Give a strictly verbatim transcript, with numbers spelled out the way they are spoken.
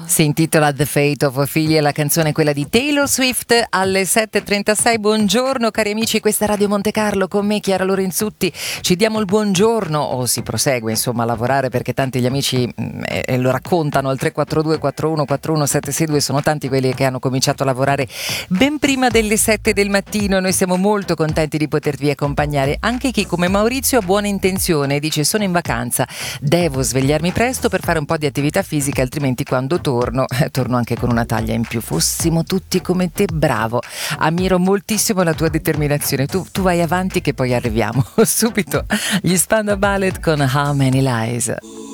Si intitola The Fate of Ophelia, la canzone è quella di Taylor Swift alle sette e trentasei. Buongiorno cari amici, questa è Radio Monte Carlo con me Chiara Lorenzutti. Ci diamo il buongiorno o si prosegue insomma a lavorare, perché tanti gli amici mh, eh, lo raccontano al tre quattro due quattro uno quattro uno sette sei due. Sono tanti quelli che hanno cominciato a lavorare ben prima delle sette del mattino. Noi siamo molto contenti di potervi accompagnare. Anche chi come Maurizio ha buona intenzione, dice: sono in vacanza, devo svegliarmi presto per fare un po' di attività fisica, altrimenti quando torno Torno, eh, torno anche con una taglia in più. Fossimo tutti come te, bravo. Ammiro moltissimo la tua determinazione. Tu, tu vai avanti che poi arriviamo subito. Gli Spandau Ballet con How Many Lies.